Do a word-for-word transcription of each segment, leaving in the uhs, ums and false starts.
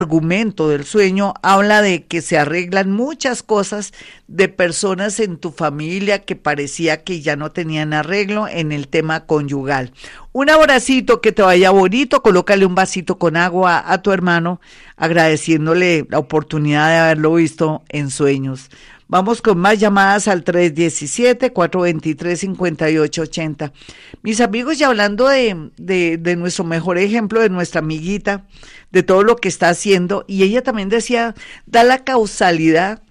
argumento del sueño habla de que se arreglan muchas cosas de personas en tu familia que parecía que ya no tenían arreglo en el tema conyugal. Un abracito, que te vaya bonito, colócale un vasito con agua a tu hermano, agradeciéndole la oportunidad de haberlo visto en sueños. Vamos con más llamadas al tres uno siete, cuatro dos tres, cinco ocho ocho cero. Mis amigos, y hablando de, de, de nuestro mejor ejemplo, de nuestra amiguita, de todo lo que está haciendo, y ella también decía, da la causalidad,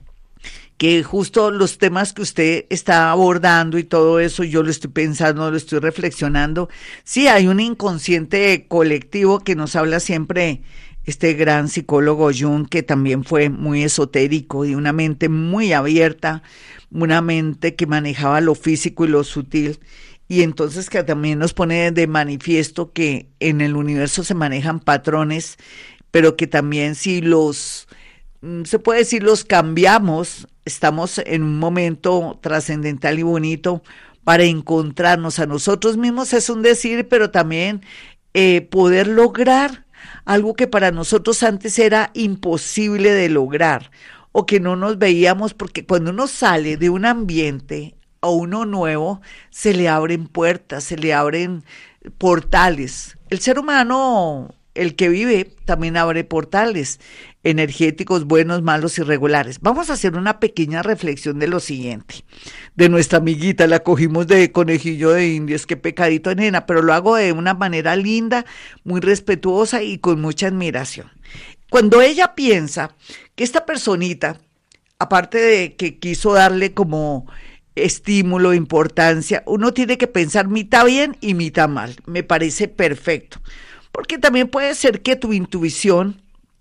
que justo los temas que usted está abordando y todo eso, yo lo estoy pensando, lo estoy reflexionando. Sí, hay un inconsciente colectivo que nos habla siempre este gran psicólogo Jung, que también fue muy esotérico y una mente muy abierta, una mente que manejaba lo físico y lo sutil, y entonces que también nos pone de manifiesto que en el universo se manejan patrones, pero que también si los, se puede decir, los cambiamos, estamos en un momento trascendental y bonito para encontrarnos a nosotros mismos, es un decir, pero también eh, poder lograr algo que para nosotros antes era imposible de lograr, o que no nos veíamos, porque cuando uno sale de un ambiente a uno nuevo, se le abren puertas, se le abren portales. El ser humano, el que vive, también abre portales energéticos, buenos, malos y regulares. Vamos a hacer una pequeña reflexión de lo siguiente. De nuestra amiguita, la cogimos de conejillo de indias, qué pecadito, nena, pero lo hago de una manera linda, muy respetuosa y con mucha admiración. Cuando ella piensa que esta personita, aparte de que quiso darle como estímulo, importancia, uno tiene que pensar mitad bien y mitad mal. Me parece perfecto. Porque también puede ser que tu intuición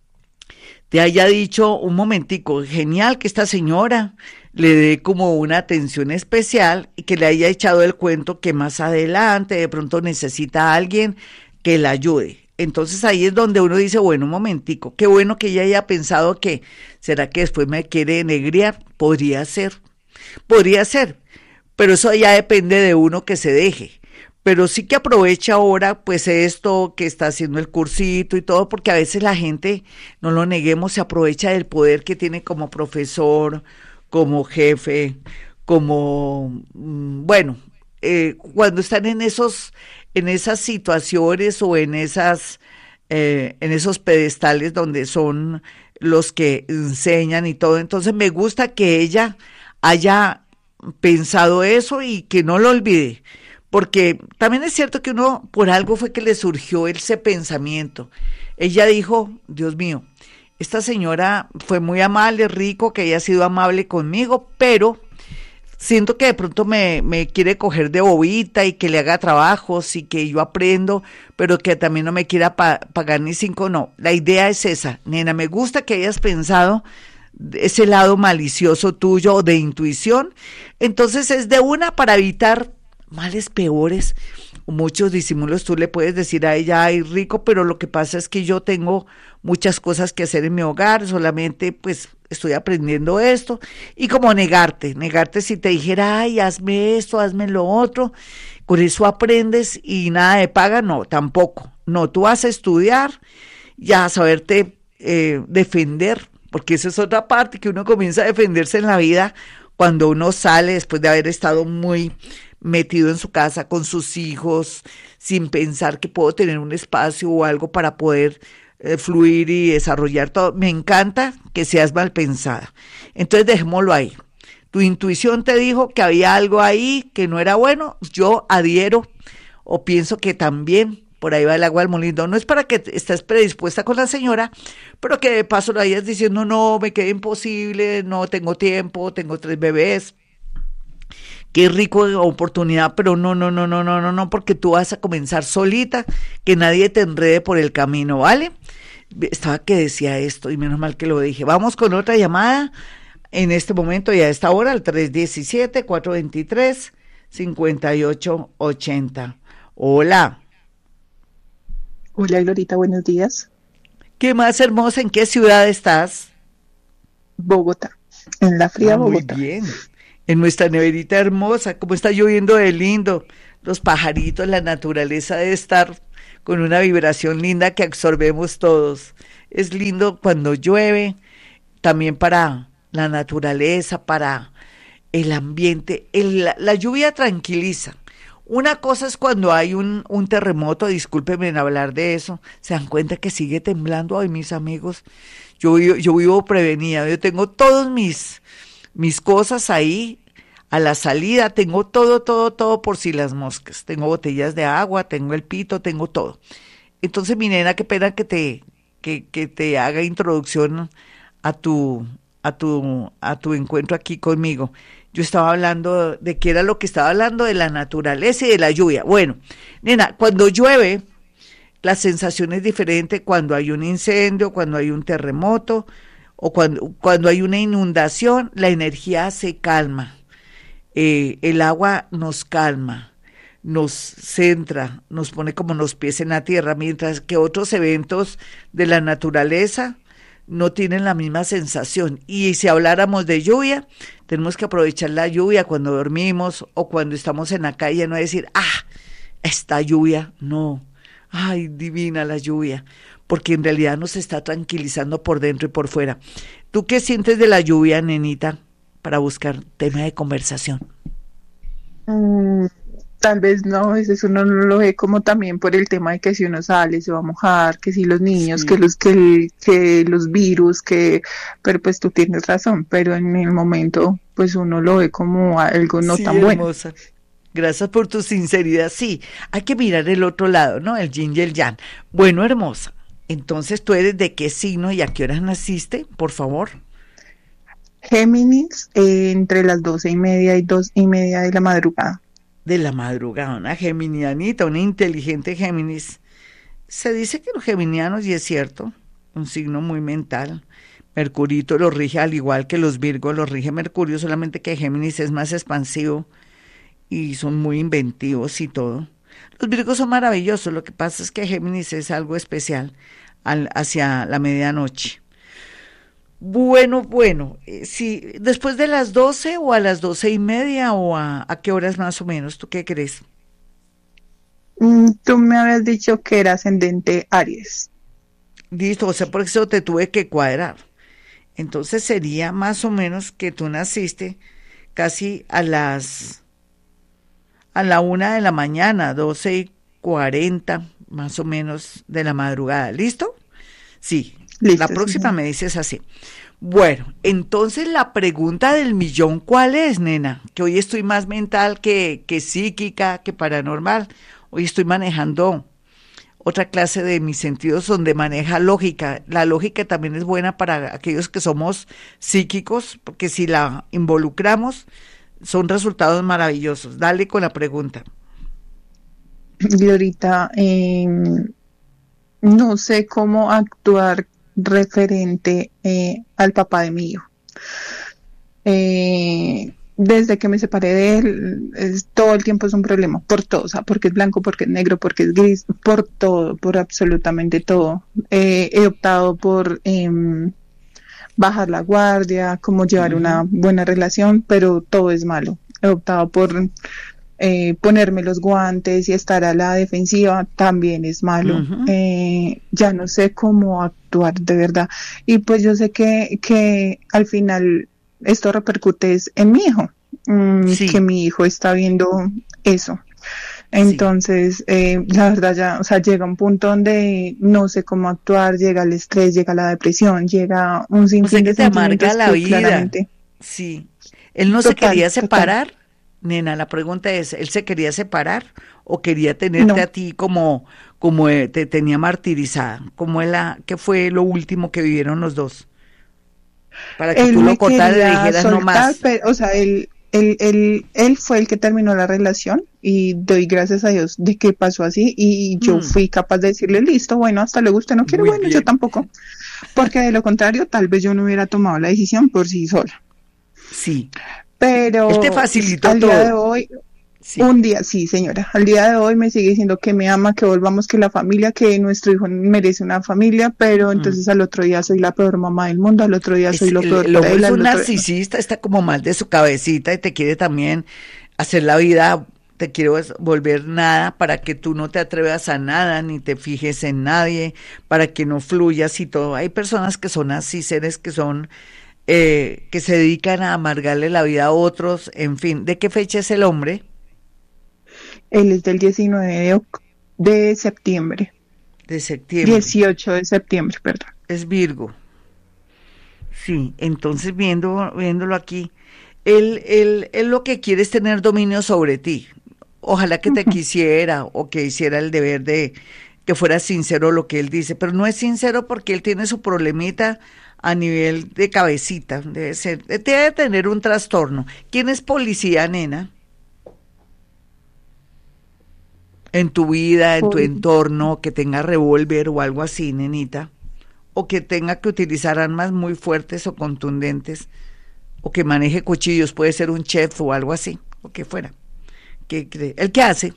te haya dicho, un momentico, genial que esta señora le dé como una atención especial y que le haya echado el cuento que más adelante de pronto necesita a alguien que la ayude. Entonces ahí es donde uno dice, bueno, un momentico, qué bueno que ella haya pensado que, ¿será que después me quiere negriar? Podría ser, podría ser, pero eso ya depende de uno que se deje. Pero sí que aprovecha ahora, pues esto que está haciendo el cursito y todo, porque a veces la gente, no lo neguemos, se aprovecha del poder que tiene como profesor, como jefe, como, bueno, eh, cuando están en esos, en esas situaciones o en esas, eh, en esos pedestales donde son los que enseñan y todo. Entonces me gusta que ella haya pensado eso y que no lo olvide. Porque también es cierto que uno, por algo fue que le surgió ese pensamiento. Ella dijo, Dios mío, esta señora fue muy amable, rico que haya sido amable conmigo, pero siento que de pronto me, me quiere coger de bobita y que le haga trabajos y que yo aprendo, pero que también no me quiera pa- pagar ni cinco, no. La idea es esa, nena, me gusta que hayas pensado ese lado malicioso tuyo o de intuición, entonces es de una para evitar males peores, muchos disimulos. Tú le puedes decir a ella, ay, rico, pero lo que pasa es que yo tengo muchas cosas que hacer en mi hogar, solamente pues estoy aprendiendo esto, y como negarte, negarte si te dijera, ay, hazme esto, hazme lo otro, con eso aprendes y nada de paga, no, tampoco, no, tú vas a estudiar, ya a saberte eh, defender, porque esa es otra parte, que uno comienza a defenderse en la vida cuando uno sale después de haber estado muy metido en su casa con sus hijos, sin pensar que puedo tener un espacio o algo para poder eh, fluir y desarrollar todo. Me encanta que seas mal pensada. Entonces dejémoslo ahí. Tu intuición te dijo que había algo ahí que no era bueno. Yo adhiero o pienso que también por ahí va el agua al molino. No es para que estés predispuesta con la señora, pero que de paso lo vayas diciendo, no, me queda imposible, no tengo tiempo, tengo tres bebés. Qué rico oportunidad, pero no, no, no, no, no, no, no, porque tú vas a comenzar solita, que nadie te enrede por el camino, ¿vale? Estaba que decía esto y menos mal que lo dije. Vamos con otra llamada en este momento y a esta hora, al tres uno siete, cuatro dos tres, cinco ocho ocho cero. Hola. Hola, Glorita, buenos días. ¿Qué más hermosa? ¿En qué ciudad estás? Bogotá, en la fría Ah, muy Bogotá. bien. En nuestra neverita hermosa, como está lloviendo de lindo, los pajaritos, la naturaleza debe estar con una vibración linda que absorbemos todos. es lindo cuando llueve, también para la naturaleza, para el ambiente. El- la, la lluvia tranquiliza. Una cosa es cuando hay un, un terremoto, discúlpenme en hablar de eso, se dan cuenta que sigue temblando. Ay, mis amigos, yo, vivo- yo vivo prevenida, yo tengo todos mis, mis cosas ahí a la salida, tengo todo, todo, todo por si las moscas. Tengo botellas de agua, tengo el pito, tengo todo. Entonces, mi nena, qué pena que te, que, que te haga introducción a tu, a tu, a tu encuentro aquí conmigo. Yo estaba hablando de qué era lo que estaba hablando, de la naturaleza y de la lluvia. Bueno, nena, cuando llueve, la sensación es diferente cuando hay un incendio, cuando hay un terremoto o cuando, cuando hay una inundación, la energía se calma, eh, el agua nos calma, nos centra, nos pone como los pies en la tierra, mientras que otros eventos de la naturaleza no tienen la misma sensación. Y si habláramos de lluvia, tenemos que aprovechar la lluvia cuando dormimos o cuando estamos en la calle, no decir, ah, esta lluvia, no, ay, divina la lluvia, porque en realidad nos está tranquilizando por dentro y por fuera. ¿Tú qué sientes de la lluvia, nenita, para buscar tema de conversación? Mm, tal vez no, a veces uno no lo ve como también por el tema de que si uno sale se va a mojar, que si los niños, que Sí, los que, el- que los virus, que, pero pues tú tienes razón, pero en el momento pues uno lo ve como algo no sí, tan bueno. hermosa. Gracias por tu sinceridad. Sí, hay que mirar el otro lado, ¿no? El yin y el yang. Bueno, hermosa. Entonces, ¿tú eres de qué signo y a qué horas naciste? Por favor. Géminis, eh, entre las doce y media y dos y media de la madrugada. De la madrugada, una geminianita, una inteligente Géminis. Se dice que los geminianos, y es cierto, un signo muy mental. Mercurito los rige al igual que los Virgos los rige Mercurio, solamente que Géminis es más expansivo y son muy inventivos y todo. Los Virgos son maravillosos, lo que pasa es que Géminis es algo especial al- hacia la medianoche. Bueno, bueno, eh, sí, después de las doce o a las doce y media o a, a qué horas más o menos, ¿tú qué crees? Mm, tú me habías dicho que era ascendente Aries. Listo, o sea, por eso te tuve que cuadrar. Entonces sería más o menos que tú naciste casi a las a la una de la mañana, doce y cuarenta, más o menos de la madrugada. ¿Listo? Sí. La Listo, sí, próxima señor. me dices así. Bueno, entonces la pregunta del millón, ¿cuál es, nena? Que hoy estoy más mental que, que psíquica, que paranormal. Hoy estoy manejando otra clase de mis sentidos donde maneja lógica. La lógica también es buena para aquellos que somos psíquicos, porque si la involucramos, son resultados maravillosos. Dale con la pregunta. Glorita, em, no sé cómo actuar referente eh, al papá de mi hijo. Eh, desde que me separé de él, es- todo el tiempo es un problema, por todo, o sea, porque es blanco, porque es negro, porque es gris, por todo, por absolutamente todo. Eh, he optado por em, bajar la guardia, cómo llevar una Ujú, buena relación, pero todo es malo. He optado por eh, ponerme los guantes y estar a la defensiva, también es malo. ujú. Eh, ya no sé cómo actuar de verdad. Y pues yo sé que, que al final esto repercute es en mi hijo, mm, que Sí, mi hijo está viendo eso. sí. Entonces, eh, la verdad ya, o sea, llega un punto donde no sé cómo actuar, llega el estrés, llega la depresión, llega un O sea sinfín que de te amarga sentimientos la que vida. claramente, Sí. Él no se total, quería total, separar, nena. La pregunta es, ¿él se quería separar o quería tenerte no. a ti como, como eh, te tenía martirizada? ¿Cómo es la, qué fue lo último que vivieron los dos? Para que Él tú lo me cortaras y le quería dijeras no soltar, más. pero, o sea, él, él, él, él fue el que terminó la relación y doy gracias a Dios de que pasó así y yo Mm, fui capaz de decirle, listo, bueno, hasta luego, usted no quiere, muy bueno, yo bien. tampoco, porque de lo contrario, tal vez yo no hubiera tomado la decisión por sí sola. Sí. Él te Pero s- facilitó al día de todo. hoy, Sí. un día, sí, señora, al día de hoy me sigue diciendo que me ama, que volvamos, que la familia, que nuestro hijo merece una familia, pero Mm. entonces al otro día soy la peor mamá del mundo, al otro día soy Es, lo el, peor el para hombre él, es al un otro, narcisista, está como mal de su cabecita y te quiere también hacer la vida te quiero volver nada, para que tú no te atrevas a nada, ni te fijes en nadie, para que no fluyas y todo. Hay personas que son así, seres que son, eh, que se dedican a amargarle la vida a otros, en fin. ¿De qué fecha es el hombre? Él es del diecinueve de, oc- de septiembre. De septiembre. dieciocho de septiembre, perdón. Es Virgo. Sí, entonces viendo, viéndolo aquí, él, él, él lo que quiere es tener dominio sobre ti. Ojalá que te Ujú. quisiera o que hiciera el deber de que fuera sincero lo que él dice, pero no es sincero porque él tiene su problemita a nivel de cabecita, debe ser, debe tener un trastorno. ¿Quién es policía, nena? En tu vida, en tu Por- entorno, que tenga revólver o algo así, nenita, o que tenga que utilizar armas muy fuertes o contundentes, o que maneje cuchillos, puede ser un chef o algo así, o que fuera. ¿Qué cree? ¿El qué hace?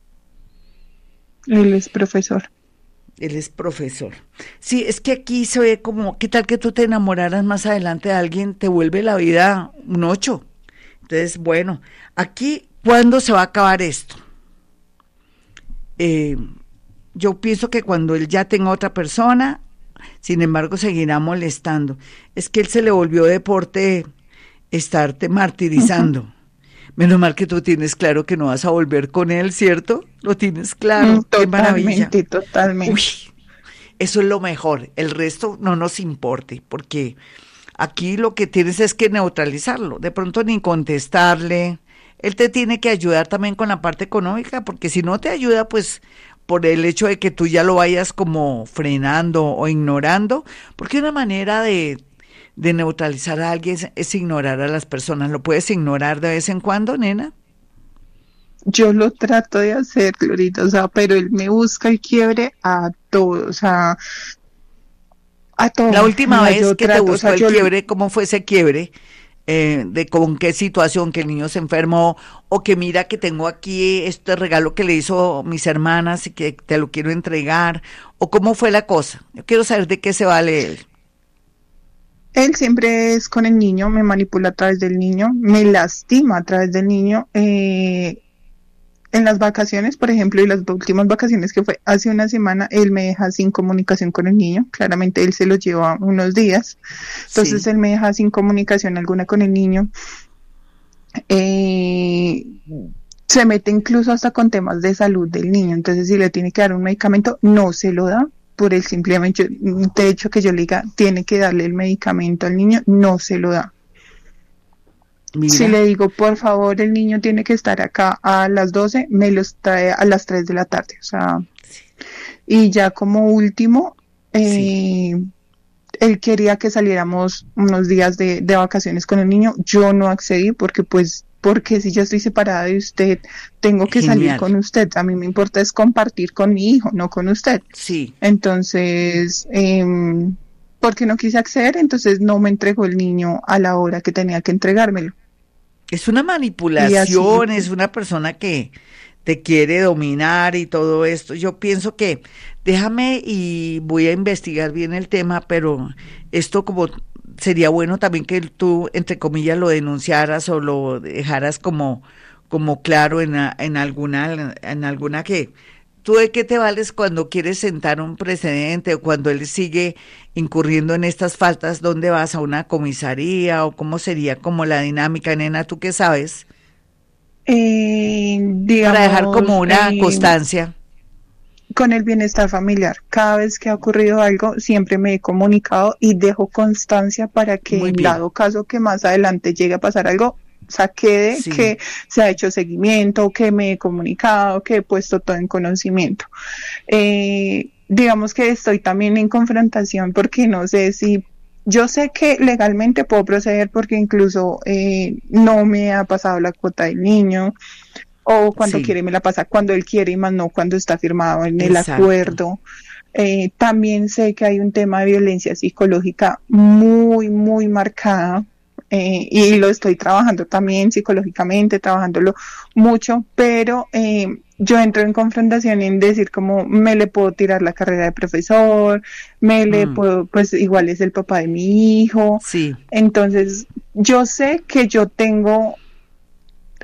Él es profesor. Él es profesor. Sí, es que aquí se ve como, ¿qué tal que tú te enamoraras más adelante de alguien? Te vuelve la vida un ocho. Entonces, bueno, aquí, ¿cuándo se va a acabar esto? Eh, yo pienso que cuando él ya tenga otra persona, sin embargo, seguirá molestando. Es que él se le volvió deporte estarte Ujú. martirizando. Menos mal que tú tienes claro que no vas a volver con él, ¿cierto? Lo tienes Mm, claro, qué maravilla. Totalmente, Uy, totalmente. eso es lo mejor, el resto no nos importe, porque aquí lo que tienes es que neutralizarlo, de pronto ni contestarle, él te tiene que ayudar también con la parte económica, porque si no te ayuda, pues por el hecho de que tú ya lo vayas como frenando o ignorando, porque una manera de, de neutralizar a alguien es, es ignorar a las personas, ¿lo puedes ignorar de vez en cuando, nena? Yo lo trato de hacer, Glorita, o sea, pero él me busca el quiebre a todo, o sea, a La todo. última Mira, vez yo que te trato, o sea, buscó el yo, quiebre, ¿cómo fue ese quiebre? Eh, de con qué situación, que el niño se enfermó, o que mira que tengo aquí este regalo que le hizo mis hermanas y que te lo quiero entregar, o cómo fue la cosa. Yo quiero saber de qué se vale él. él siempre es con el niño, me manipula a través del niño, me lastima a través del niño. Eh, en las vacaciones, por ejemplo, y las últimas vacaciones que fue hace una semana, él me deja sin comunicación con el niño. Claramente él se lo lleva unos días. Entonces Sí, él me deja sin comunicación alguna con el niño. Eh, Se mete incluso hasta con temas de salud del niño. Entonces, si le tiene que dar un medicamento, no se lo da por el simplemente de hecho que yo le diga, tiene que darle el medicamento al niño, no se lo da. Si mira, le digo, por favor, el niño tiene que estar acá a las doce, me los trae a las tres de la tarde. O sea, y ya como último, sí, eh, él quería que saliéramos unos días de, de vacaciones con el niño. Yo no accedí porque pues, porque si yo estoy separada de usted, tengo que salir genial, con usted. A mí me importa es compartir con mi hijo, no con usted. sí. Entonces, eh, porque no quise acceder, entonces no me entregó el niño a la hora que tenía que entregármelo. Es una Y así, manipulación, es una persona que te quiere dominar y todo esto. Yo pienso que déjame y voy a investigar bien el tema, pero esto como sería bueno también que tú, entre comillas, lo denunciaras o lo dejaras como, como claro en, a- en alguna, en alguna que ¿tú de qué te vales cuando quieres sentar un precedente o cuando él sigue incurriendo en estas faltas? ¿Dónde vas? ¿A una comisaría o cómo sería como la dinámica, nena? ¿Tú qué sabes? eh, Para dejar como digamos, una eh, constancia. con el bienestar familiar. Cada vez que ha ocurrido algo, siempre me he comunicado y dejo constancia para que Muy en bien. dado caso que más adelante llegue a pasar algo, o sea, quede Sí, que se ha hecho seguimiento, que me he comunicado, que he puesto todo en conocimiento. Eh, digamos que estoy también en confrontación porque no sé si yo sé que legalmente puedo proceder porque incluso eh, no me ha pasado la cuota del niño o cuando sí, quiere me la pasa cuando él quiere y más no cuando está firmado en el exacto. acuerdo. Eh, también sé que hay un tema de violencia psicológica muy, muy marcada. Eh, y lo estoy trabajando también psicológicamente, trabajándolo mucho, pero eh, yo entro en confrontación en decir como me le puedo tirar la carrera de profesor, me le Mm, puedo, pues igual es el papá de mi hijo, sí, entonces yo sé que yo tengo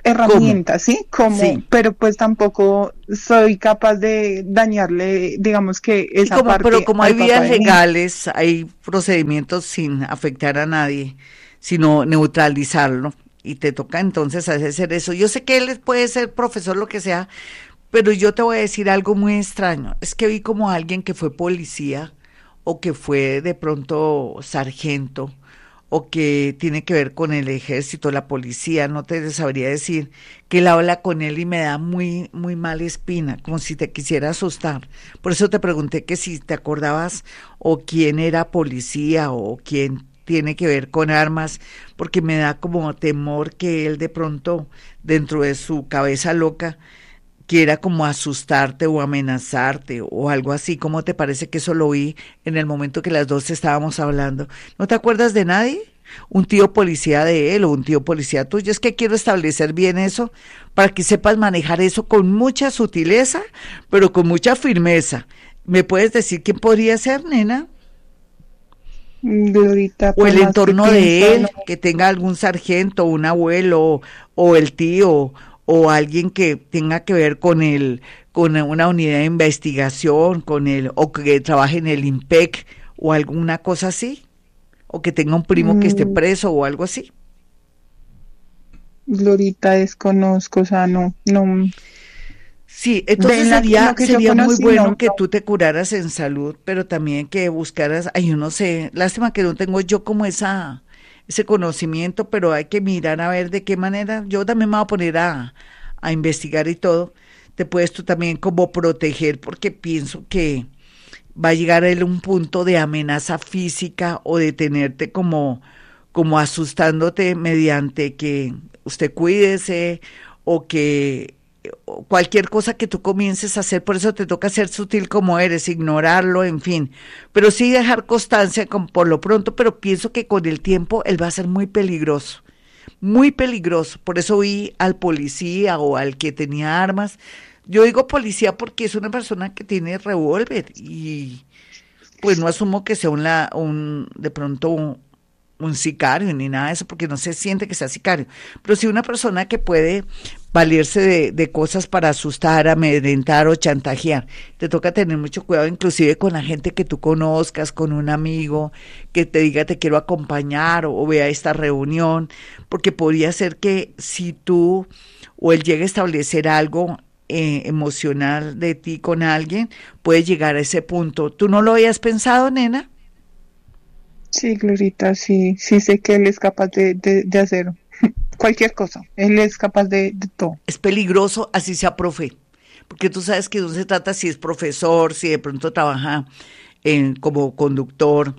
herramientas, ¿sí? Como, sí. Pero pues tampoco soy capaz de dañarle, digamos que Sí, esa como, parte pero como hay al papá vías de mi hijo. legales, hay procedimientos sin afectar a nadie, sino neutralizarlo. Y te toca entonces hacer eso. Yo sé que él puede ser profesor, lo que sea, pero yo te voy a decir algo muy extraño. Es que vi como alguien que fue policía o que fue de pronto sargento o que tiene que ver con el ejército, la policía, no te sabría decir, que él habla con él y me da muy, muy mala espina, como si te quisiera asustar. Por eso te pregunté que si te acordabas o quién era policía o quién tiene que ver con armas, porque me da como temor que él de pronto, dentro de su cabeza loca, quiera como asustarte o amenazarte o algo así. ¿Cómo te parece que eso lo vi en el momento que las dos estábamos hablando? ¿No te acuerdas de nadie? Un tío policía de él o un tío policía tuyo. Es que quiero establecer bien eso para que sepas manejar eso con mucha sutileza, pero con mucha firmeza. ¿Me puedes decir quién podría ser, nena? De ahorita, O por el más que entorno pienso, de no. él, que tenga algún sargento, un abuelo, o el tío, o alguien que tenga que ver con el, con una unidad de investigación, con el, o que trabaje en el IMPEC, o alguna cosa así, o que tenga un primo que esté Mm, preso o algo así. Glorita desconozco, o sea, no, no, Sí, de entonces la, lo sería, que yo sería muy conocí, no, bueno que no. tú te curaras en salud, pero también que buscaras, ay, yo no sé, lástima que no tengo yo como esa, ese conocimiento, pero hay que mirar a ver de qué manera, yo también me voy a poner a, a investigar y todo, te puedes tú también como proteger, porque pienso que va a llegar a él un punto de amenaza física o de tenerte como, como asustándote mediante que usted cuídese o que o cualquier cosa que tú comiences a hacer, por eso te toca ser sutil como eres, ignorarlo, en fin, pero sí dejar constancia con, por lo pronto, pero pienso que con el tiempo él va a ser muy peligroso, muy peligroso, por eso vi al policía o al que tenía armas, yo digo policía porque es una persona que tiene revólver y pues no asumo que sea un, la- un de pronto un, un sicario ni nada de eso, porque no se siente que sea sicario, pero sí una persona que puede valerse de, de cosas para asustar, amedrentar o chantajear. Te toca tener mucho cuidado, inclusive con la gente que tú conozcas, con un amigo que te diga te quiero acompañar o, o vea esta reunión, porque podría ser que si tú o él llega a establecer algo eh, emocional de ti con alguien, puede llegar a ese punto. ¿Tú no lo habías pensado, nena? Sí, Glorita, sí, sí sé que él es capaz de, de, de hacer cualquier cosa, él es capaz de, de todo. Es peligroso, así sea profe, porque tú sabes que no se trata si es profesor, si de pronto trabaja en, como conductor,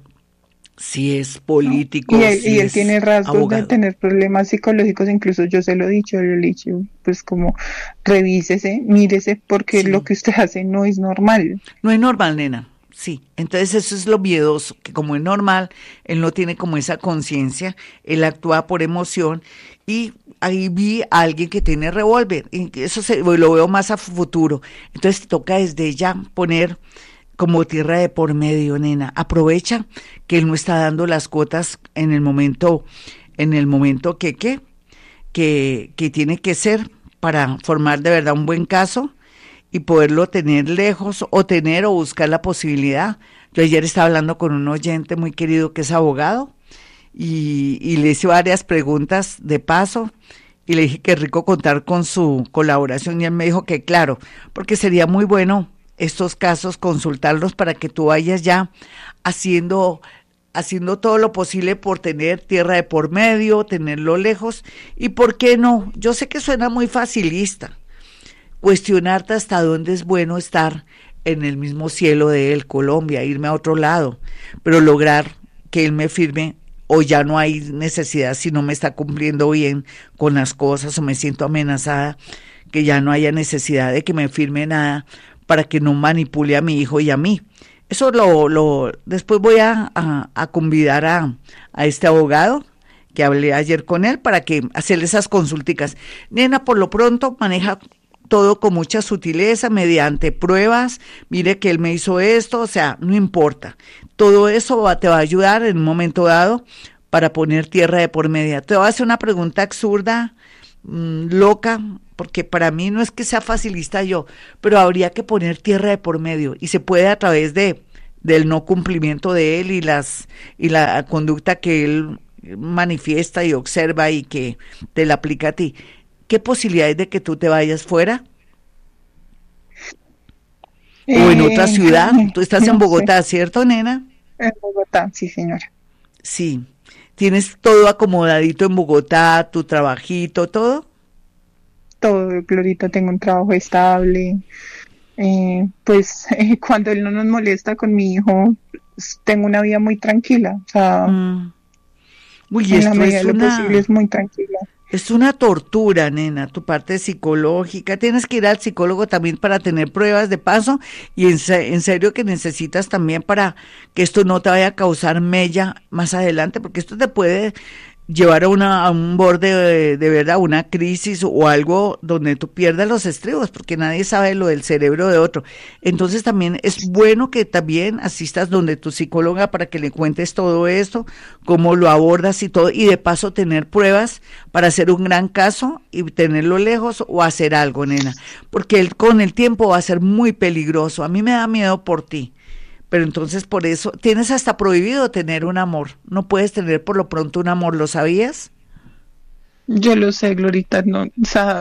si es ¿No? Y político, él, y si él es tiene rasgos de abogado. tener problemas psicológicos, incluso yo se lo he dicho, yo le he dicho, pues como revísese, mírese, porque lo Sí, que usted hace no es normal. no es normal, nena. Sí, entonces eso es lo miedoso, que como es normal, él no tiene como esa conciencia, él actúa por emoción y ahí vi a alguien que tiene revólver, y eso se, lo veo más a futuro. Entonces te toca desde ya poner como tierra de por medio, nena. Aprovecha que él no está dando las cuotas en el momento, en el momento que, ¿qué? que, que tiene que ser para formar de verdad un buen caso y poderlo tener lejos o tener o buscar la posibilidad. Yo ayer estaba hablando con un oyente muy querido que es abogado y, y le hice varias preguntas de paso y le dije que rico contar con su colaboración y él me dijo que claro, porque sería muy bueno estos casos consultarlos para que tú vayas ya haciendo haciendo todo lo posible por tener tierra de por medio, tenerlo lejos y por qué no, yo sé que suena muy facilista, cuestionarte hasta dónde es bueno estar en el mismo cielo de él, Colombia, irme a otro lado, pero lograr que él me firme o ya no hay necesidad si no me está cumpliendo bien con las cosas o me siento amenazada, que ya no haya necesidad de que me firme nada para que no manipule a mi hijo y a mí. Eso lo, lo después voy a, a, a convidar a, a este abogado que hablé ayer con él para que hacerle esas consulticas. Nena, por lo pronto maneja todo con mucha sutileza, mediante pruebas, mire que él me hizo esto, o sea, no importa. Todo eso va, te va a ayudar en un momento dado para poner tierra de por medio. Te voy a hacer una pregunta absurda, mm, loca, porque para mí no es que sea facilista yo, pero habría que poner tierra de por medio y se puede a través de del no cumplimiento de él y las y la conducta que él manifiesta y observa y que te la aplica a ti. ¿Qué posibilidades de que tú te vayas fuera? Eh, ¿O en otra ciudad? Tú estás no en Bogotá, sé. ¿Cierto, nena? En Bogotá, sí, señora. Sí. ¿Tienes todo acomodadito en Bogotá, tu trabajito, todo? Todo, Glorita, tengo un trabajo estable. Eh, pues eh, cuando él no nos molesta con mi hijo, tengo una vida muy tranquila. O sea, mm. Uy, en la medida de lo una... posible es muy tranquila. Es una tortura, nena, tu parte psicológica. Tienes que ir al psicólogo también para tener pruebas de paso y en, se- en serio que necesitas también para que esto no te vaya a causar mella más adelante, porque esto te puede llevar a, una, a un borde de, de verdad, una crisis o algo donde tú pierdas los estribos, porque nadie sabe lo del cerebro de otro. Entonces también es bueno que también asistas donde tu psicóloga para que le cuentes todo esto, cómo lo abordas y todo, y de paso tener pruebas para hacer un gran caso y tenerlo lejos o hacer algo, nena, porque él con el tiempo va a ser muy peligroso. A mí me da miedo por ti. Pero entonces por eso tienes hasta prohibido tener un amor. No puedes tener por lo pronto un amor, ¿lo sabías? Yo lo sé, Glorita, no, o sea...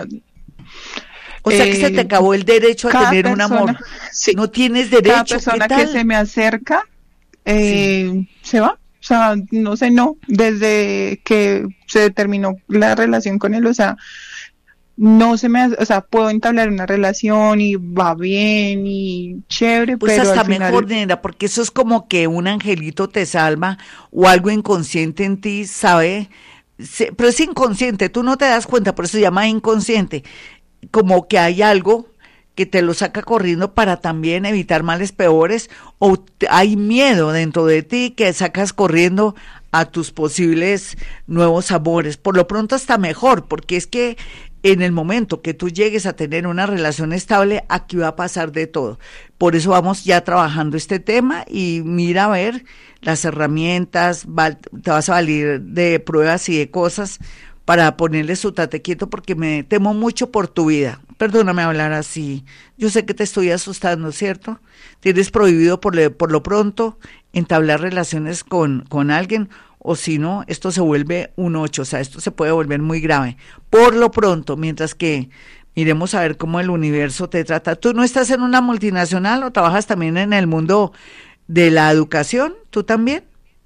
O sea eh, que se te acabó el derecho a tener persona, un amor. Sí, no tienes derecho. Cada persona que se me acerca eh, sí. se va. O sea, no sé, no. Desde que se terminó la relación con él, o sea... No se me hace, o sea, puedo entablar una relación y va bien y chévere, pues pero hasta al final... mejor, nena, porque eso es como que un angelito te salva o algo inconsciente en ti, ¿sabe? Se, pero es inconsciente, tú no te das cuenta, por eso se llama inconsciente, como que hay algo que te lo saca corriendo para también evitar males peores, o te, hay miedo dentro de ti que sacas corriendo a tus posibles nuevos amores. Por lo pronto está mejor, porque es que en el momento que tú llegues a tener una relación estable, aquí va a pasar de todo. Por eso vamos ya trabajando este tema y mira a ver las herramientas, va, te vas a valer de pruebas y de cosas para ponerle su tate quieto, porque me temo mucho por tu vida. Perdóname hablar así. Yo sé que te estoy asustando, ¿cierto? Tienes prohibido por, le, por lo pronto entablar relaciones con, con alguien, o si no, esto se vuelve un ocho, o sea, esto se puede volver muy grave. Por lo pronto, mientras que miremos a ver cómo el universo te trata. ¿Tú no estás en una multinacional o trabajas también en el mundo de la educación? ¿Tú también?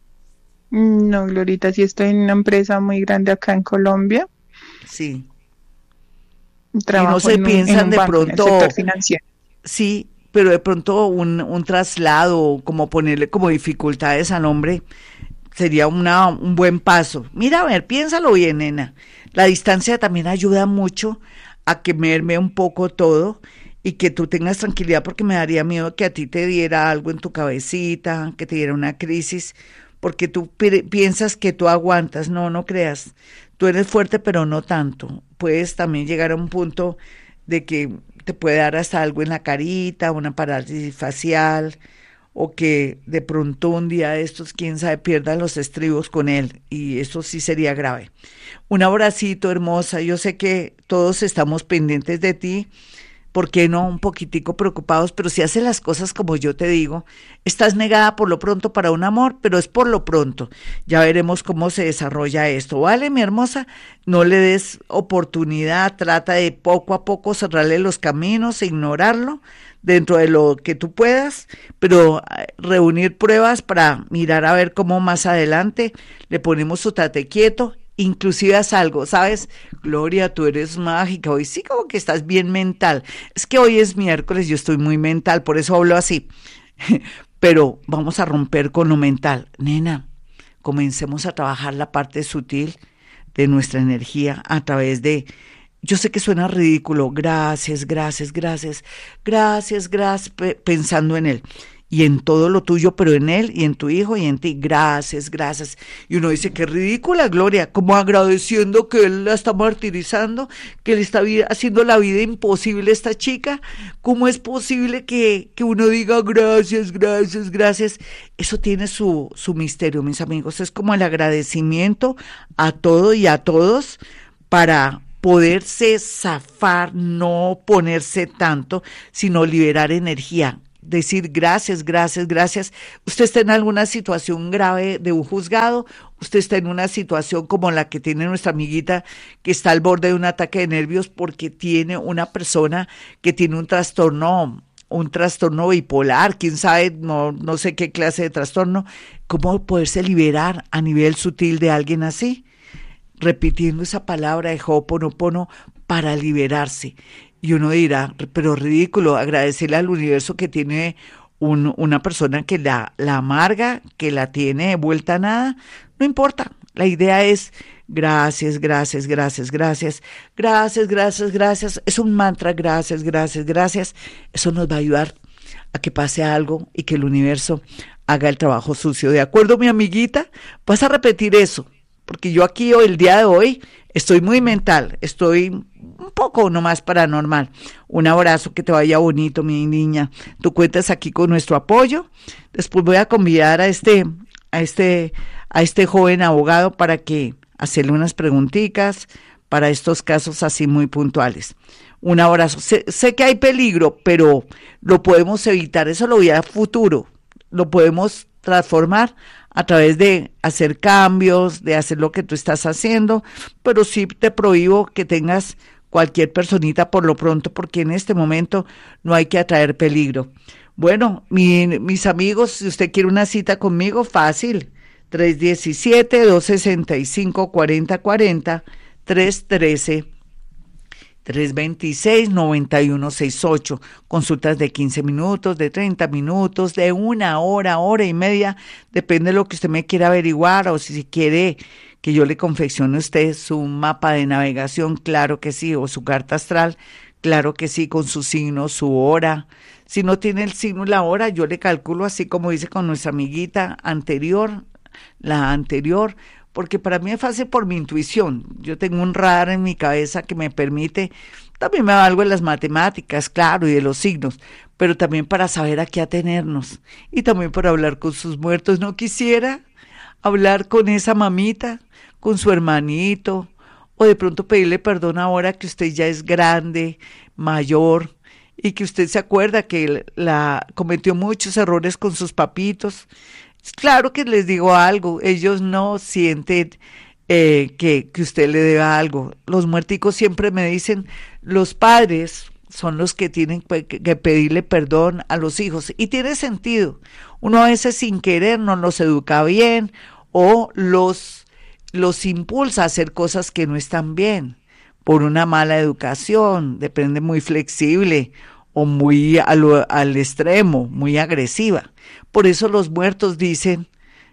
No, Glorita, sí estoy en una empresa muy grande acá en Colombia. Sí. Trabajo y no se en piensan un, en un de banco, pronto... en el sector financiero. Sí, pero de pronto un, un traslado, como ponerle como dificultades al hombre, sería una, un buen paso. Mira, a ver, piénsalo bien, nena. La distancia también ayuda mucho a que merme un poco todo y que tú tengas tranquilidad, porque me daría miedo que a ti te diera algo en tu cabecita, que te diera una crisis, porque tú pi- piensas que tú aguantas. No, no creas. Tú eres fuerte, pero no tanto. Puedes también llegar a un punto de que te puede dar hasta algo en la carita, una parálisis facial, o que de pronto un día de estos, quién sabe, pierdan los estribos con él, y eso sí sería grave. Un abracito, hermosa. Yo sé que todos estamos pendientes de ti, ¿por qué no? Un poquitico preocupados, pero si haces las cosas como yo te digo, estás negada por lo pronto para un amor, pero es por lo pronto. Ya veremos cómo se desarrolla esto, ¿vale, mi hermosa? No le des oportunidad, trata de poco a poco cerrarle los caminos, ignorarlo dentro de lo que tú puedas, pero reunir pruebas para mirar a ver cómo más adelante le ponemos su tate quieto. Inclusive haz algo, ¿sabes? Gloria, tú eres mágica, hoy sí como que estás bien mental. Es que hoy es miércoles, yo estoy muy mental, por eso hablo así. Pero vamos a romper con lo mental. Nena, comencemos a trabajar la parte sutil de nuestra energía a través de... Yo sé que suena ridículo, gracias, gracias, gracias, gracias, gracias, pe- pensando en él. Y en todo lo tuyo, pero en él y en tu hijo y en ti. Gracias, gracias. Y uno dice, qué ridícula, Gloria, como agradeciendo que él la está martirizando, que le está vi- haciendo la vida imposible a esta chica. ¿Cómo es posible que, que uno diga gracias, gracias, gracias? Eso tiene su, su misterio, mis amigos. Es como el agradecimiento a todo y a todos para poderse zafar, no ponerse tanto, sino liberar energía. Decir gracias, gracias, gracias. Usted está en alguna situación grave de un juzgado, usted está en una situación como la que tiene nuestra amiguita que está al borde de un ataque de nervios porque tiene una persona que tiene un trastorno, un trastorno bipolar, quién sabe, no, no sé qué clase de trastorno. ¿Cómo poderse liberar a nivel sutil de alguien así? Repitiendo esa palabra de Ho'oponopono para liberarse. Y uno dirá, pero ridículo, agradecerle al universo que tiene un, una persona que la, la amarga, que la tiene vuelta a nada. No importa, la idea es gracias, gracias, gracias, gracias, gracias, gracias, gracias. Es un mantra, gracias, gracias, gracias. Eso nos va a ayudar a que pase algo y que el universo haga el trabajo sucio. ¿De acuerdo, mi amiguita? Vas a repetir eso, porque yo aquí hoy, el día de hoy, estoy muy mental, estoy un poco nomás paranormal. Un abrazo, que te vaya bonito, mi niña. Tú cuentas aquí con nuestro apoyo. Después voy a convidar a este, a este, a este joven abogado para que hacerle unas preguntitas para estos casos así muy puntuales. Un abrazo. Sé, sé que hay peligro, pero lo podemos evitar. Eso lo voy a futuro. Lo podemos transformar a través de hacer cambios, de hacer lo que tú estás haciendo, pero sí te prohíbo que tengas cualquier personita por lo pronto, porque en este momento no hay que atraer peligro. Bueno, mi, mis amigos, si usted quiere una cita conmigo, fácil, tres uno siete, dos seis cinco, cuatro cero cuatro cero, tres uno tres, tres dos seis, nueve uno seis ocho, consultas de quince minutos, de treinta minutos, de una hora, hora y media, depende de lo que usted me quiera averiguar, o si quiere que yo le confeccione a usted su mapa de navegación, claro que sí, o su carta astral, claro que sí, con su signo, su hora. Si no tiene el signo y la hora, yo le calculo así como dice con nuestra amiguita anterior, la anterior, porque para mí es fácil por mi intuición. Yo tengo un radar en mi cabeza que me permite, también me valgo en las matemáticas, claro, y de los signos, pero también para saber a qué atenernos, y también para hablar con sus muertos. No quisiera hablar con esa mamita, con su hermanito, o de pronto pedirle perdón ahora que usted ya es grande, mayor, y que usted se acuerda que la cometió muchos errores con sus papitos. Claro que les digo algo, ellos no sienten eh, que, que usted le deba algo. Los muerticos siempre me dicen, los padres son los que tienen que, que pedirle perdón a los hijos, y tiene sentido. Uno a veces sin querer no los educa bien o los, los impulsa a hacer cosas que no están bien por una mala educación, depende, muy flexible o muy al, al extremo, muy agresiva. Por eso los muertos dicen,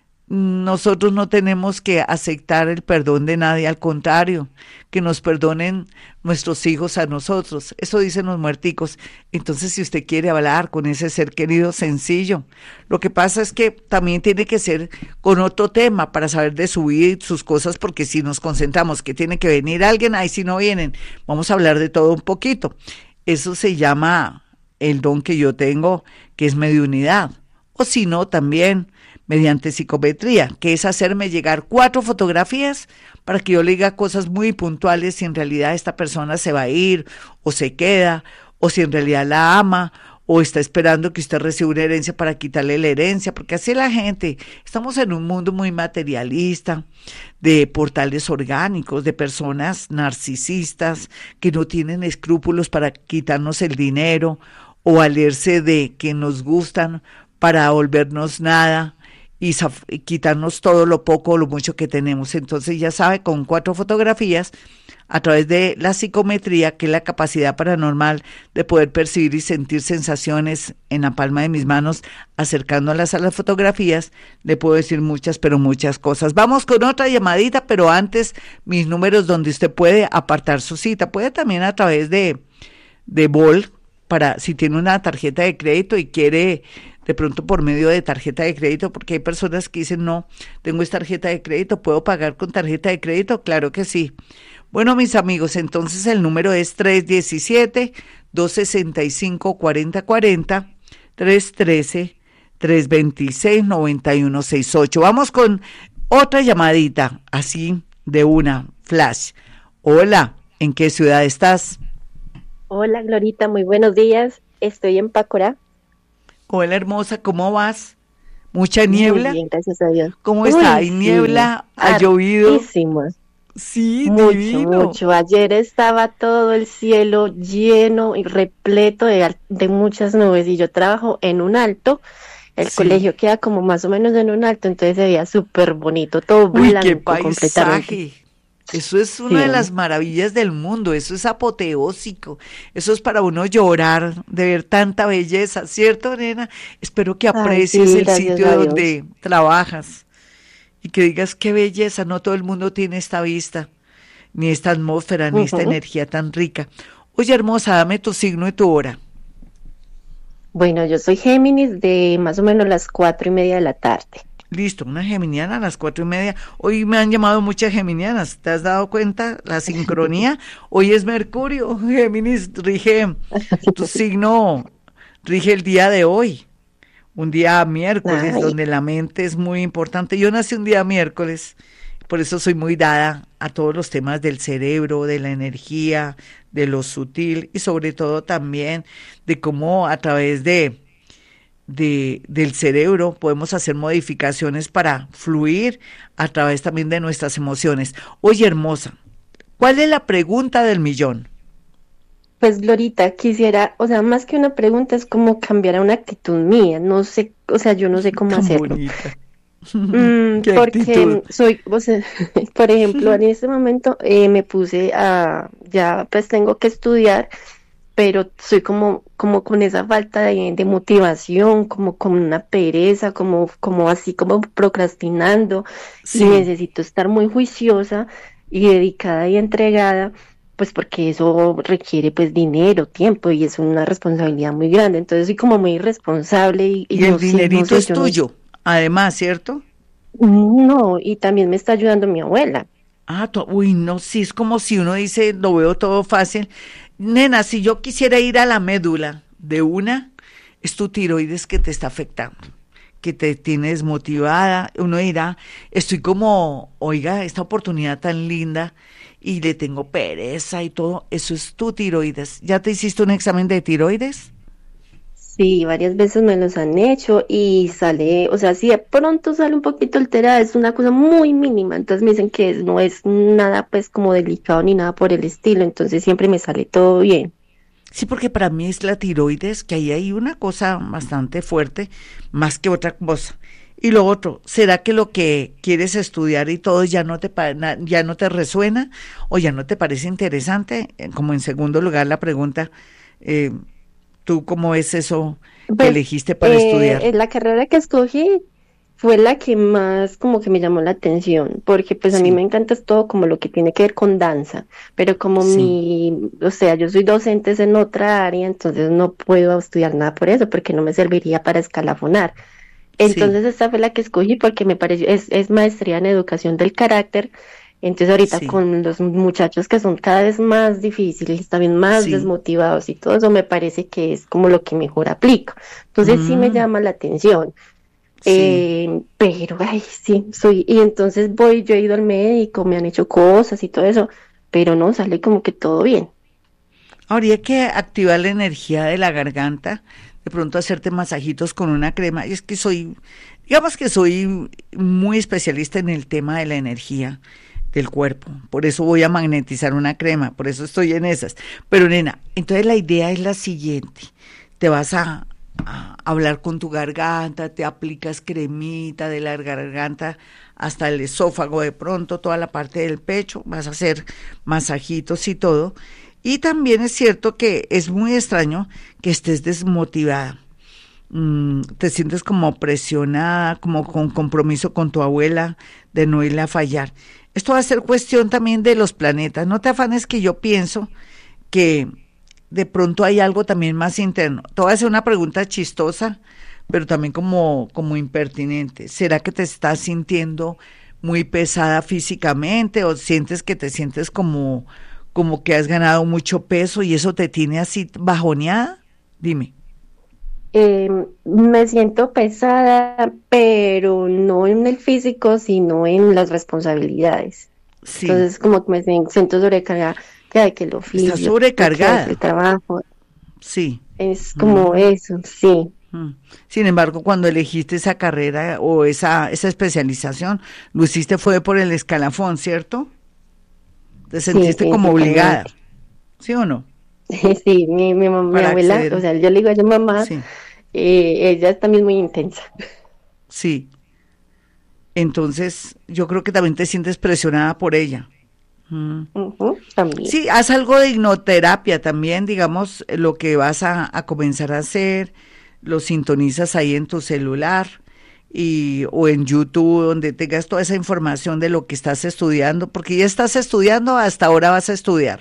nosotros no tenemos que aceptar el perdón de nadie, al contrario, que nos perdonen nuestros hijos a nosotros. Eso dicen los muerticos. Entonces, si usted quiere hablar con ese ser querido, sencillo. Lo que pasa es que también tiene que ser con otro tema para saber de su vida y sus cosas, porque si nos concentramos que tiene que venir alguien, ahí sí no vienen. Vamos a hablar de todo un poquito. Eso se llama el don que yo tengo, que es mediunidad. O si no, también mediante psicometría, que es hacerme llegar cuatro fotografías para que yo le diga cosas muy puntuales si en realidad esta persona se va a ir o se queda, o si en realidad la ama, o está esperando que usted reciba una herencia para quitarle la herencia, porque así la gente, estamos en un mundo muy materialista, de portales orgánicos, de personas narcisistas que no tienen escrúpulos para quitarnos el dinero, o valerse de que nos gustan para volvernos nada, y quitarnos todo lo poco o lo mucho que tenemos. Entonces ya sabe, con cuatro fotografías, a través de la psicometría, que es la capacidad paranormal de poder percibir y sentir sensaciones en la palma de mis manos, acercándolas a las fotografías, le puedo decir muchas, pero muchas cosas. Vamos con otra llamadita, pero antes, mis números donde usted puede apartar su cita. Puede también a través de, de Bol, para si tiene una tarjeta de crédito y quiere de pronto por medio de tarjeta de crédito, porque hay personas que dicen, no, tengo esta tarjeta de crédito, ¿puedo pagar con tarjeta de crédito? Claro que sí. Bueno, mis amigos, entonces el número es tres uno siete, dos seis cinco, cuatro cero cuatro cero, tres uno tres, tres dos seis, nueve uno seis ocho. Vamos con otra llamadita, así de una, flash. Hola. ¿En qué ciudad estás? Hola, Glorita, muy buenos días. Estoy en Pacorá. Hola hermosa, ¿cómo vas? ¿Mucha Muy niebla? bien, gracias a Dios. ¿Cómo está? Uy, ¿Hay sí, niebla? ¿Ha llovido? hartísimos. Sí, Mucho, divino. mucho. Ayer estaba todo el cielo lleno y repleto de, al- de muchas nubes y yo trabajo en un alto. El Sí. colegio queda como más o menos en un alto, entonces se veía súper bonito, todo Uy, qué blanco completamente. paisaje. Eso es una de Sí. las maravillas del mundo, eso es apoteósico, eso es para uno llorar de ver tanta belleza, ¿cierto, nena? Espero que Ay, aprecies sí, el gracias sitio a Dios. donde trabajas y que digas qué belleza, no todo el mundo tiene esta vista, ni esta atmósfera, ni esta Ujú. energía tan rica. Oye, hermosa, dame tu signo y tu hora. Bueno, yo soy Géminis de más o menos las cuatro y media de la tarde. Listo, una geminiana a las cuatro y media. Hoy me han llamado muchas geminianas. ¿Te has dado cuenta? La sincronía. Hoy es Mercurio. Géminis rige tu signo, rige el día de hoy. Un día miércoles, Ay, donde la mente es muy importante. Yo nací un día miércoles, por eso soy muy dada a todos los temas del cerebro, de la energía, de lo sutil y sobre todo también de cómo a través de de, del cerebro, podemos hacer modificaciones para fluir a través también de nuestras emociones. Oye, hermosa, ¿cuál es la pregunta del millón? pues Glorita, quisiera, o sea, más que una pregunta es como cambiar a una actitud mía, no sé, o sea, yo no sé cómo Tan hacerlo. bonita. Mm, Qué actitud. porque soy, o sea, por ejemplo, en este momento eh, me puse a, ya pues tengo que estudiar, pero soy como, como con esa falta de, de motivación, como con una pereza, como, como así como procrastinando, y Sí, necesito estar muy juiciosa y dedicada y entregada, pues porque eso requiere pues dinero, tiempo, y es una responsabilidad muy grande. Entonces soy como muy irresponsable y, y y no el sé, no dinerito sé, es yo no sé. tuyo, además, ¿cierto? No, y también me está ayudando mi abuela. Ah, to- uy, no, sí, es como si uno dice, lo veo todo fácil. Nena, si yo quisiera ir a la médula de una, es tu tiroides que te está afectando, que te tiene desmotivada. Uno dirá, estoy como, oiga, esta oportunidad tan linda y le tengo pereza y todo. Eso es tu tiroides. ¿Ya te hiciste un examen de tiroides? Sí, varias veces me los han hecho y sale, o sea, si de pronto sale un poquito alterada, es una cosa muy mínima, entonces me dicen que es- no es nada pues como delicado ni nada por el estilo, entonces siempre me sale todo bien. Sí, porque para mí es la tiroides, que ahí hay una cosa bastante fuerte, más que otra cosa. Y lo otro, ¿será que lo que quieres estudiar y todo ya no te pa- na- ya no te resuena o ya no te parece interesante? Eh, Como en segundo lugar la pregunta, eh, ¿tú cómo es eso que Pues elegiste para eh, estudiar? eh, la carrera que escogí fue la que más como que me llamó la atención, porque pues a mí Sí, me encanta es todo como lo que tiene que ver con danza, pero como sí, mi, o sea, yo soy docente en otra área, entonces no puedo estudiar nada por eso, porque no me serviría para escalafonar. sí, Entonces esta fue la que escogí porque me pareció, es, es maestría en educación del carácter. Entonces ahorita sí, con los muchachos que son cada vez más difíciles, también más sí. desmotivados y todo eso, me parece que es como lo que mejor aplico. Entonces sí me Mm, llama la atención. sí. Eh, pero, ay, sí, soy, y entonces voy, yo he ido al médico, me han hecho cosas y todo eso, pero no, sale como que todo bien. Habría que activar la energía de la garganta, de pronto hacerte masajitos con una crema. Y es que soy, digamos que soy muy especialista en el tema de la energía del cuerpo. Por eso voy a magnetizar una crema, por eso estoy en esas. Pero nena, entonces la idea es la siguiente. Te vas a, a hablar con tu garganta, te aplicas cremita de la garganta hasta el esófago, de pronto toda la parte del pecho, vas a hacer masajitos y todo. Y también es cierto que es muy extraño que estés desmotivada. Mm, te sientes como presionada, como con compromiso con tu abuela de no irle a fallar. Esto va a ser cuestión también de los planetas. No te afanes que yo pienso que de pronto hay algo también más interno. Te voy a hacer una pregunta chistosa, pero también como, como impertinente. ¿Será que te estás sintiendo muy pesada físicamente o sientes que te sientes como, como que has ganado mucho peso y eso te tiene así bajoneada? Dime. Eh, me siento pesada, pero no en el físico, sino en las responsabilidades. Sí, Entonces, como que me sien- siento sobrecargada. que, que el oficio, está sobrecargada. que el trabajo. Sí. Es como mm. eso, sí. Sin embargo, cuando elegiste esa carrera o esa, esa especialización, lo hiciste fue por el escalafón, ¿cierto? Te sentiste sí, como obligada, ¿sí o no? Sí, mi, mi, mi abuela, acceder. O sea, yo le digo a su mamá, sí. eh, ella también muy intensa. Sí. Entonces, yo creo que también te sientes presionada por ella. Mm. Uh-huh, también. Sí, haz algo de hipnoterapia también, digamos, lo que vas a, a comenzar a hacer, lo sintonizas ahí en tu celular y o en YouTube, donde tengas toda esa información de lo que estás estudiando, porque ya estás estudiando, hasta ahora vas a estudiar.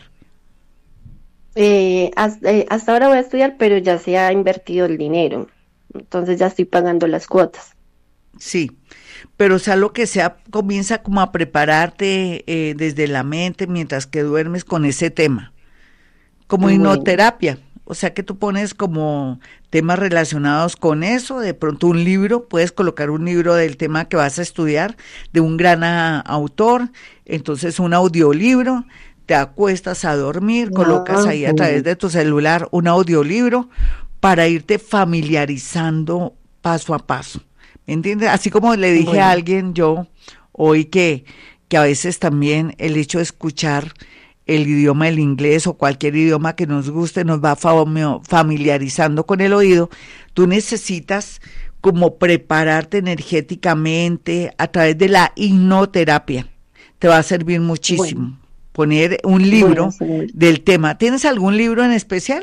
Eh, hasta, eh, hasta ahora voy a estudiar, pero ya se ha invertido el dinero, entonces ya estoy pagando las cuotas. Sí, pero sea lo que sea, comienza como a prepararte eh, desde la mente mientras que duermes con ese tema, como bueno. Hipnoterapia, o sea que tú pones como temas relacionados con eso, de pronto un libro, puedes colocar un libro del tema que vas a estudiar, de un gran a, autor, entonces un audiolibro, te acuestas a dormir, colocas ahí a través de tu celular un audiolibro para irte familiarizando paso a paso. ¿Me entiendes? Así como le dije bueno. a alguien yo hoy que, que a veces también el hecho de escuchar el idioma del inglés o cualquier idioma que nos guste nos va familiarizando con el oído, tú necesitas como prepararte energéticamente a través de la hipnoterapia. Te va a servir muchísimo. Bueno. Poner un libro bueno, del tema. ¿Tienes algún libro en especial?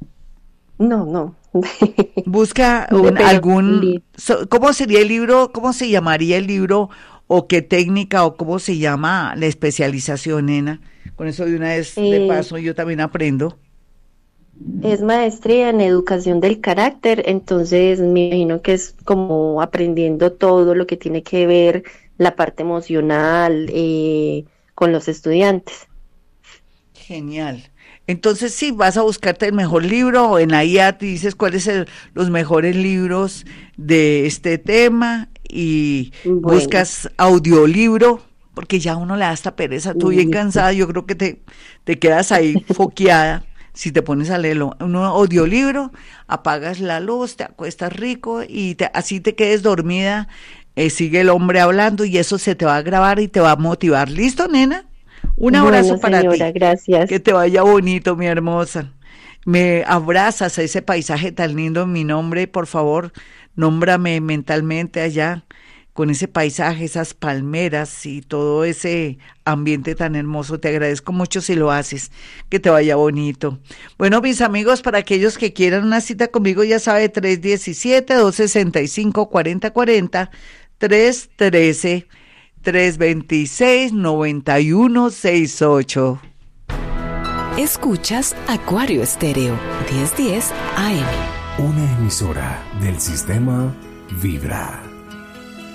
No, no. Busca un, algún, so, ¿cómo sería el libro? ¿Cómo se llamaría el libro? ¿O qué técnica? ¿O cómo se llama la especialización, nena? Con eso de una vez eh, de paso yo también aprendo. Es maestría en educación del carácter, entonces me imagino que es como aprendiendo todo lo que tiene que ver la parte emocional eh, con los estudiantes. Genial. Entonces sí, vas a buscarte el mejor libro o en la I A te dices cuáles son los mejores libros de este tema y bueno. buscas audiolibro, porque ya uno le da hasta pereza, tú bien cansada, yo creo que te, te quedas ahí foqueada si te pones a leerlo. Un audiolibro, apagas la luz, te acuestas rico y te, así te quedes dormida, eh, sigue el hombre hablando y eso se te va a grabar y te va a motivar. ¿Listo, nena? Un abrazo bueno, para señora, ti. Gracias. Que te vaya bonito, mi hermosa. Me abrazas a ese paisaje tan lindo en mi nombre, por favor, nómbrame mentalmente allá con ese paisaje, esas palmeras y todo ese ambiente tan hermoso. Te agradezco mucho si lo haces. Que te vaya bonito. Bueno, mis amigos, para aquellos que quieran una cita conmigo, ya sabe, tres uno siete, dos seis cinco, cuatro cero cuatro cero, tres uno tres, tres dos seis, nueve uno seis ocho. Escuchas Acuario Estéreo, diez diez A M. Una emisora del sistema Vibra.